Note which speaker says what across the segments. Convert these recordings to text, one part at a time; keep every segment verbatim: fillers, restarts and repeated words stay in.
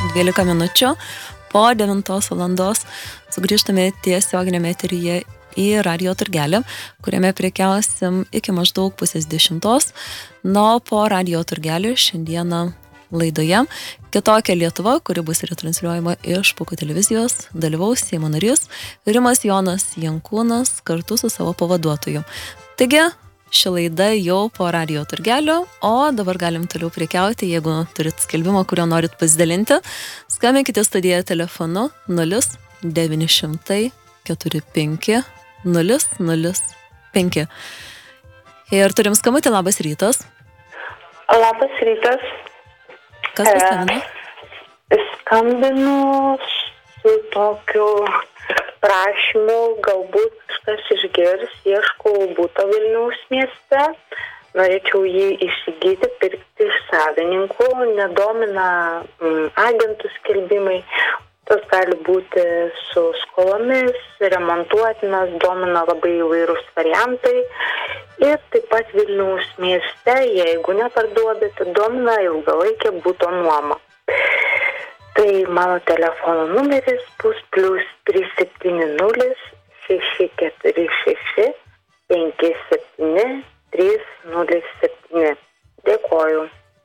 Speaker 1: dvylika minučių po devintos valandos sugrįžtame tiesioginėme eteryje į Radio turgelį, kuriame prekiausim iki maždaug pusės dešimtos. Na, po Radio turgelį šiandieną laidoje Kitokia Lietuva, kuri bus retransliuojama iš Pūko televizijos, dalyvaus Seimo narys Rimas Jonas Jankūnas kartu su savo pavaduotoju. Taigi, ši laida jau po Radio turgelio, o dabar galim toliau prekiauti, jeigu turit skelbimą, kurio norit pasidalinti. Skambinkite studiją telefonu nulis devyni šimtai keturi penki nulis nulis penki. Ir turim skambutį, labas rytas.
Speaker 2: Labas rytas.
Speaker 1: Kas paskambino?
Speaker 2: E, skambinu su tokiu prašymu, galbūt kažkas išgirs, ieškau būto Vilniaus mieste, norėčiau jį įsigyti, pirkti iš savininkų, nedomina mm, agentų skelbimai, tas gali būti su skolomis, remontuotinas, domina labai įvairūs variantai ir taip pat Vilniaus mieste, jeigu neparduodate, domina ilgalaikė būto nuoma. Tai mano telefono numeris bus plus trys septyni nulis šeši keturi šeši penki septyni trys nulis septyni. Dėkoju.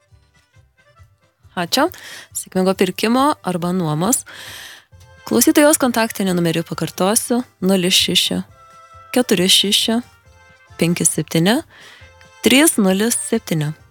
Speaker 1: Ačiū. Sėkmingo pirkimo arba nuomos. Klausytojos kontaktinį numerį pakartosiu nulis šeši keturi šeši penki septyni trys nulis septyni.